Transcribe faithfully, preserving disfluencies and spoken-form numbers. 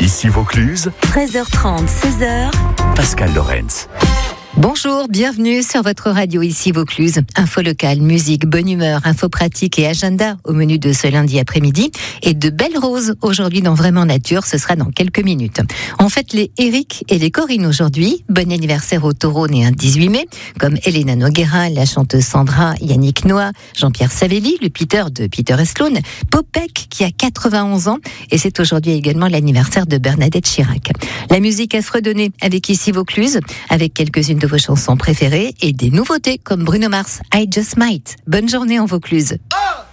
Ici Vaucluse, treize heures trente, seize heures. Pascal Lorenz. Bonjour, bienvenue sur votre radio ici Vaucluse. Info locale, musique, bonne humeur, info pratique et agenda au menu de ce lundi après-midi. Et de belles roses aujourd'hui dans Vraiment Nature, ce sera dans quelques minutes. On fête les Eric et les Corinne aujourd'hui. Bon anniversaire aux taureaux nés un dix-huit mai, comme Elena Noguera, la chanteuse Sandra, Yannick Noah, Jean-Pierre Savelli, le Peter de Peter et Sloan, Popek qui a quatre-vingt-onze ans, et c'est aujourd'hui également l'anniversaire de Bernadette Chirac. La musique à fredonner avec ici Vaucluse, avec quelques-unes de vos chansons préférées et des nouveautés comme Bruno Mars, I Just Might. Bonne journée en Vaucluse. Oh